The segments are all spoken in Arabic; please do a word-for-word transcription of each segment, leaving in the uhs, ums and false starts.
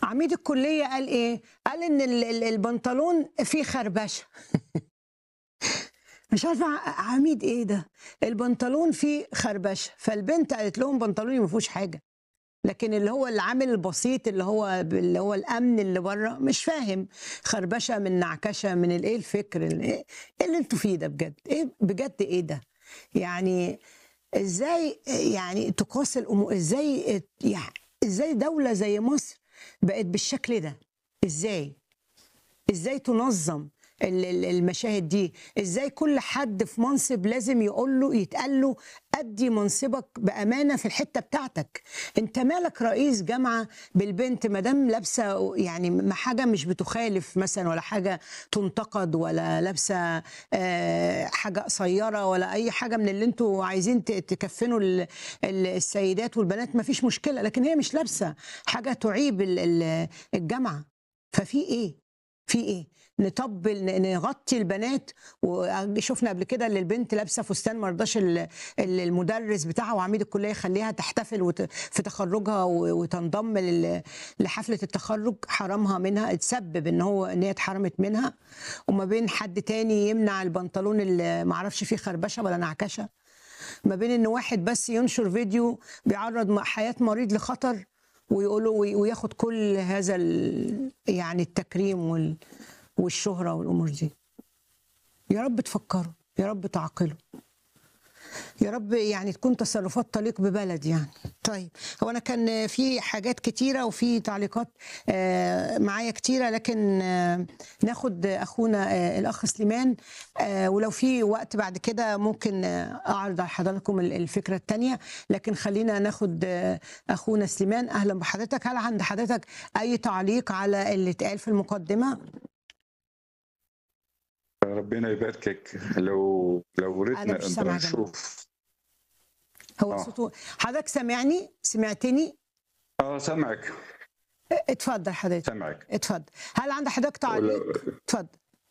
عميد الكلية قال إيه؟ قال إن ال ال البنطلون فيه خربشة. مش عارفة ع عميد إيه ده؟ البنطلون فيه خربشة، فالبنت قالت لهم بنطلوني ما فيهوش حاجة، لكن اللي هو العامل البسيط اللي هو ب اللي هو الأمن اللي برّه مش فاهم خربشة من نعكشة من ال إيه الفكر ال إيه إيه اللي أنتم فيه ده بجد؟ إيه بجد إيه ده؟ يعني إزاي يعني تقاس الأمو إزاي ات يع إزاي دولة زي مصر بقت بالشكل ده؟ إزاي؟ إزاي تنظّم ال ال المشاهد دي؟ إزاي كل حد في منصب لازم يقول له يتقال له أدّي منصبك بأمانة في الحتّة بتاعتك، أنت مالك رئيس جامعة بالبنت ما دام لابسة يعني م حاجة مش بتخالف مثلًا ولا حاجة تُنتقد ولا لابسة آآ حاجة قصيّرة ولا أي حاجة من اللي أنتم عايزين ت تكفّنوا ال ال السيدات والبنات ما فيش مشكلة، لكن هي مش لابسة حاجة تُعيب ال ال الجامعة، ففي إيه؟ في إيه؟ نطبّل ن نغطّي البنات وأج شُفنا قبل كده اللي البنت لابسة فستان ما رضاش ال ال المُدرِّس بتاعها وعميد الكلية يخلّيها تحتفل وت في تخرُّجها و وتنضم لل لحفلة التخرُّج، حرمها منها، اتسبب إن هو إن هي اتحرمت منها، وما بين حد تاني يمنع البنطلون اللي ما أعرفش فيه خربشة ولا نعكشة، ما بين إن واحد بس ينشر فيديو بيعرّض م حياة مريض لخطر ويقولوا وي وياخد كل هذا ال يعني التكريم وال والشهرة والأمور دي. يا رب تفكّروا، يا رب تعقلوا. يا رب يعني تكون تصرفات تليق ببلد يعني. طيب، هو أنا كان في حاجات كتيرة وفي تعليقات آآ معايا كتيرة، لكن ناخد أخونا آآ الأخ سليمان آآ ولو في وقت بعد كده ممكن أعرض على حضراتكم ال الفكرة التانية، لكن خلّينا ناخد أخونا سليمان. أهلًا بحضرتك، هل عند حضرتك أي تعليق على اللي اتقال في المقدمة؟ ربنا يباركِك. لو لو أنا وريتنا مش نقدر سامعة يا جماعة. نشوف هو آه. صوته حضرتك سامعني؟ سمعتني؟ آه سامعِك، أ اتفضل حضرتك، سامعِك. اتفضل. هل عند حضرتك ولو تعليق؟ اتفضل.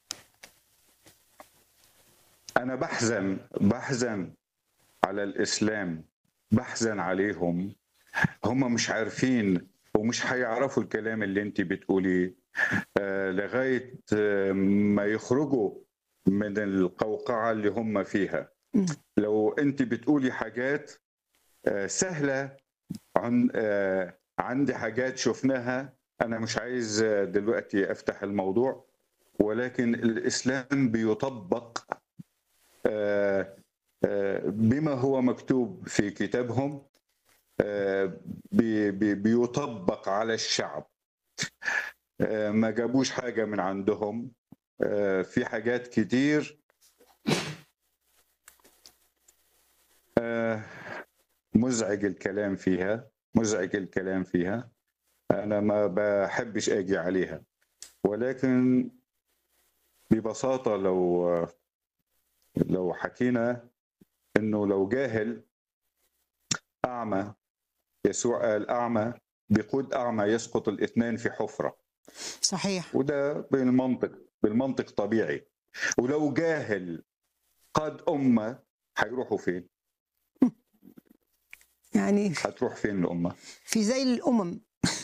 أنا باحزن باحزن على الإسلام، باحزن عليهم، هم مش عارفين ومش هيعرفوا الكلام اللي أنتِ بتقوليه آآ لغاية ما يخرجوا من القوقعة اللي هم فيها. إمم. لو أنتِ بتقولي حاجات آآ سهلة عن آآ عندي حاجات شُفناها، أنا مش عايز دلوقتي أفتح الموضوع، ولكن الإسلام بيُطبّق آآ آآ بما هو مكتوب في كتابهم، آآ بي بي بيُطبّق على الشعب. آآ ما جابوش حاجة من عندهم، آآ في حاجات كتير آآ مُزعج الكلام فيها، مُزعج الكلام فيها. أنا ما باحبش آجي عليها، ولكن ببساطة لو لو حكينا إنه لو جاهل أعمى، يسوع قال: "أعمى بيقود أعمى يسقط الإثنان في حُفرة." صحيح. وده بالمنطق، بالمنطق طبيعي. ولو جاهل قاد أمة، هيروحوا فين؟ يعني هتروح فين الأمة؟ في ذيل الأمم.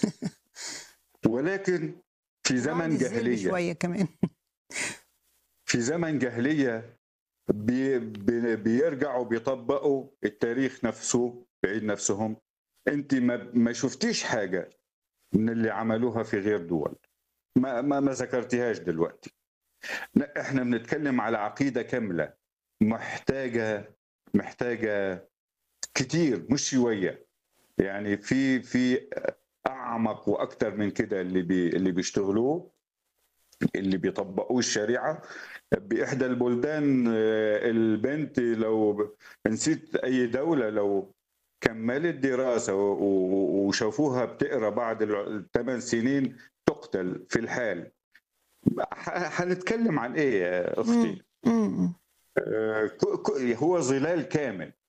ولكن في وبعد زمن الذيل جاهلية، بشوية كمان. في زمن جاهلية بي بي بيرجعوا بيطبّقوا التاريخ نفسه بعيد نفسهم. أنتِ ما ما شُفتيش حاجة من اللي عملوها في غير دول، ما ما ما ذكرتيهاش دلوقتي. لأ، إحنا بنتكلم على عقيدة كاملة محتاجة محتاجة كتير مش شوية. يعني في في أعمق وأكتر من كده اللي بي اللي بيشتغلوه، اللي بيطبّقوه الشريعة. بإحدى البلدان آآ البنت لو ب نسيت أي دولة لو كمّلت دراسة و و وشافوها بتقرا بعد ال الثمان سنين تُقتل في الحال. ح هنتكلم عن إيه يا إمم، أختي؟ إمم، إمم. آآ ك ك هو ظلال كامل.